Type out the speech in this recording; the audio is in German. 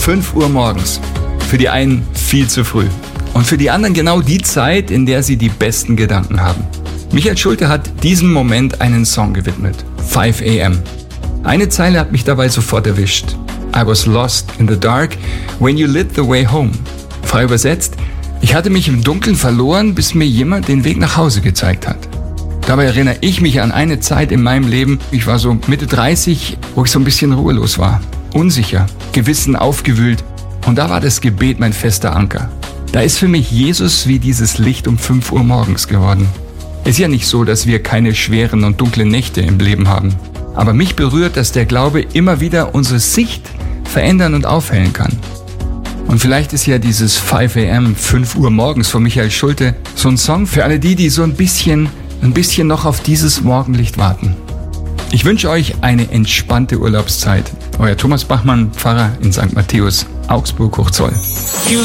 5 Uhr morgens. Für die einen viel zu früh. Und für die anderen genau die Zeit, in der sie die besten Gedanken haben. Michael Schulte hat diesem Moment einen Song gewidmet. 5 a.m. Eine Zeile hat mich dabei sofort erwischt. I was lost in the dark when you lit the way home. Frei übersetzt, ich hatte mich im Dunkeln verloren, bis mir jemand den Weg nach Hause gezeigt hat. Dabei erinnere ich mich an eine Zeit in meinem Leben, ich war so Mitte 30, wo ich so ein bisschen ruhelos war. Unsicher, Gewissen aufgewühlt. Und da war das Gebet mein fester Anker. Da ist für mich Jesus wie dieses Licht um 5 Uhr morgens geworden. Es ist ja nicht so, dass wir keine schweren und dunklen Nächte im Leben haben. Aber mich berührt, dass der Glaube immer wieder unsere Sicht verändern und aufhellen kann. Und vielleicht ist ja dieses 5 a.m., 5 Uhr morgens von Michael Schulte so ein Song für alle die so ein bisschen noch auf dieses Morgenlicht warten. Ich wünsche euch eine entspannte Urlaubszeit. Euer Thomas Bachmann, Pfarrer in St. Matthäus, Augsburg, Hochzoll.